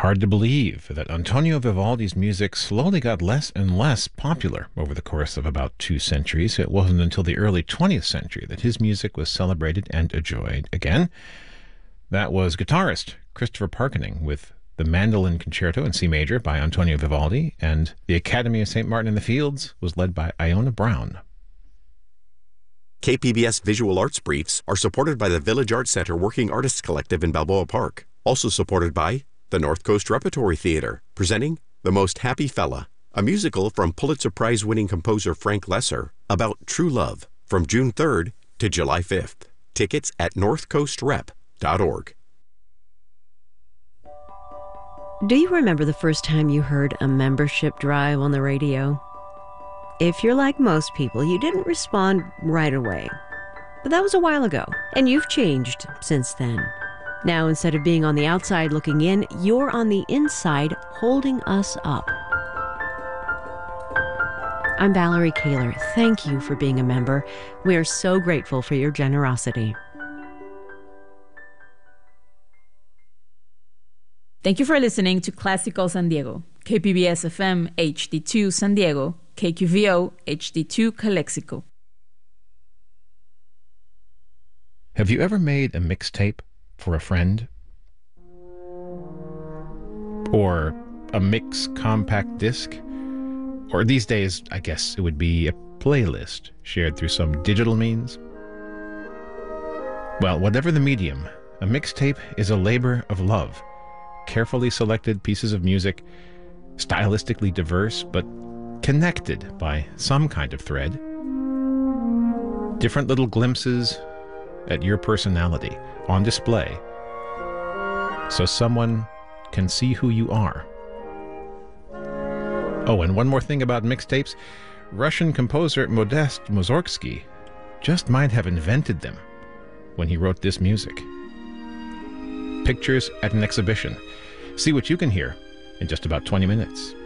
Hard to believe that Antonio Vivaldi's music slowly got less and less popular over the course of about 2 centuries. It wasn't until the early 20th century that his music was celebrated and enjoyed again. That was guitarist Christopher Parkening with the Mandolin Concerto in C major by Antonio Vivaldi, and the Academy of St. Martin in the Fields was led by Iona Brown. KPBS Visual Arts Briefs are supported by the Village Arts Center Working Artists Collective in Balboa Park. Also supported by the North Coast Repertory Theater, presenting The Most Happy Fella, a musical from Pulitzer Prize-winning composer Frank Lesser about true love, from June 3rd to July 5th. Tickets at northcoastrep.org. Do you remember the first time you heard a membership drive on the radio? If you're like most people, you didn't respond right away. But that was a while ago, and you've changed since then. Now, instead of being on the outside looking in, you're on the inside holding us up. I'm Valerie Kaler. Thank you for being a member. We are so grateful for your generosity. Thank you for listening to Classical San Diego, KPBS FM HD2 San Diego, KQVO HD2 Calexico. Have you ever made a mixtape for a friend? Or a mix compact disc? Or these days, I guess it would be a playlist shared through some digital means? Well, whatever the medium, a mixtape is a labor of love. Carefully selected pieces of music, stylistically diverse, but connected by some kind of thread. Different little glimpses at your personality on display, so someone can see who you are. Oh, and one more thing about mixtapes. Russian composer Modest Mussorgsky just might have invented them when he wrote this music. Pictures at an exhibition. See what you can hear in just about 20 minutes.